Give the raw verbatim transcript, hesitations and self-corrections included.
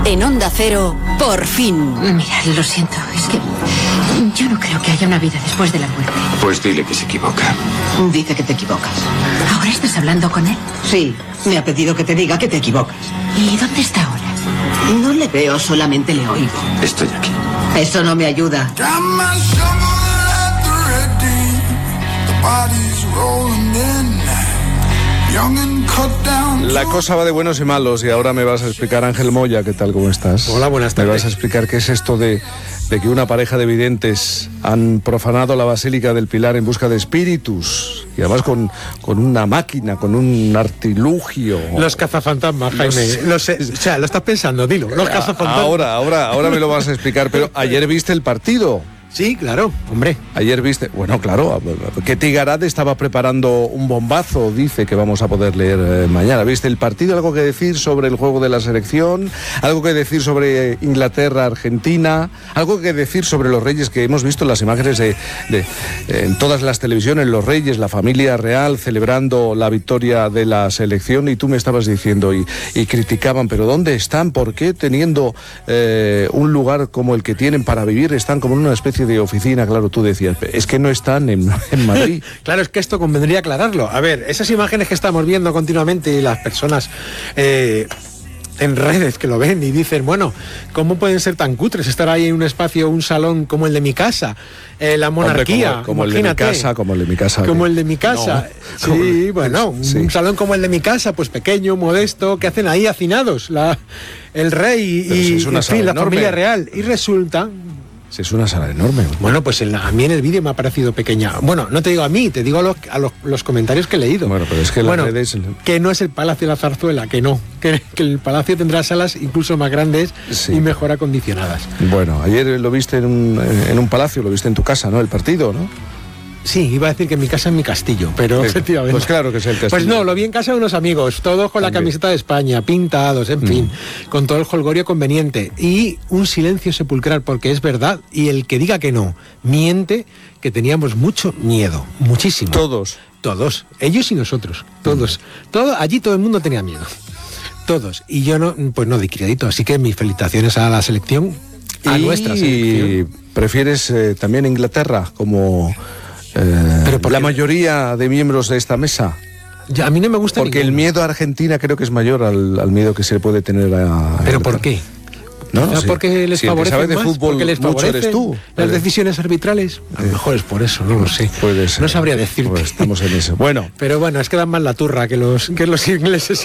En Onda Cero, por fin. Mira, lo siento, es que yo no creo que haya una vida después de la muerte. Pues dile que se equivoca. Dice que te equivocas. ¿Ahora estás hablando con él? Sí, me ha pedido que te diga que te equivocas. ¿Y dónde está ahora? No le veo, solamente le oigo. Estoy aquí. Eso no me ayuda. La cosa va de buenos y malos y ahora me vas a explicar, Ángel Moya, ¿qué tal? ¿Cómo estás? Hola, buenas tardes. Me vas a explicar qué es esto de, de que una pareja de videntes han profanado la Basílica del Pilar en busca de espíritus y además con, con una máquina, con un artilugio. Los cazafantasmas, Jaime. Los... Los, o sea, lo estás pensando, dilo. Los cazafantasmas. Ahora, ahora, ahora me lo vas a explicar, pero ayer viste el partido. Sí, claro, hombre. Ayer viste, bueno, claro, que Tigarad estaba preparando un bombazo, dice que vamos a poder leer eh, mañana. ¿Viste el partido? ¿Algo que decir sobre el juego de la selección? ¿Algo que decir sobre Inglaterra, Argentina? ¿Algo que decir sobre los Reyes, que hemos visto en las imágenes de, de eh, en todas las televisiones, los Reyes, la familia real celebrando la victoria de la selección? Y tú me estabas diciendo y, y criticaban, pero ¿dónde están? ¿Por qué teniendo eh, un lugar como el que tienen para vivir están como en una especie de oficina? Claro, tú decías, es que no están en, en Madrid. Claro, es que esto convendría aclararlo. A ver, esas imágenes que estamos viendo continuamente y las personas eh, en redes que lo ven y dicen, bueno, ¿cómo pueden ser tan cutres? Estar ahí en un espacio, un salón como el de mi casa, eh, la monarquía. Hombre, como, como el de mi casa, como el de mi casa. Como que... el de mi casa. No. Sí, bueno, sí. Un salón como el de mi casa, pues pequeño, modesto, que hacen ahí hacinados la, el rey y, y en fin, la familia real. Y resulta... Es una sala enorme. Bueno, pues en la, a mí en el vídeo me ha parecido pequeña. Bueno, no te digo a mí, te digo a los, a los, los comentarios que he leído. Bueno, pero es que bueno, las redes... que no es el Palacio de la Zarzuela, que no. Que, que el Palacio tendrá salas incluso más grandes, sí, y mejor acondicionadas. Bueno, ayer lo viste en un, en un palacio, lo viste en tu casa, ¿no? El partido, ¿no? Sí, iba a decir que en mi casa es mi castillo, pero sí, efectivamente. Pues claro que es el castillo. Pues no, lo vi en casa de unos amigos, todos con También. La camiseta de España, pintados, en mm. fin, con todo el jolgorio conveniente. Y un silencio sepulcral, porque es verdad, y el que diga que no, miente, que teníamos mucho miedo, muchísimo. Todos. Todos, ellos y nosotros, todos. Mm. Todo, allí todo el mundo tenía miedo, todos. Y yo no, pues no di crédito, así que mis felicitaciones a la selección, a y nuestra selección. ¿Y prefieres eh, también Inglaterra como... Eh, Pero la mayoría de miembros de esta mesa? Ya, a mí no me gusta porque ninguno. El miedo a Argentina creo que es mayor al, al miedo que se le puede tener a... ¿Pero por qué? No, no sí. porque les si favorece el que sabe más, de fútbol porque les mucho eres tú. Las decisiones arbitrales, a lo mejor es por eso, no lo sé. Puede ser. No sabría decirte. Pues estamos en eso. Bueno. Pero bueno, es que dan más la turra que los, que los ingleses.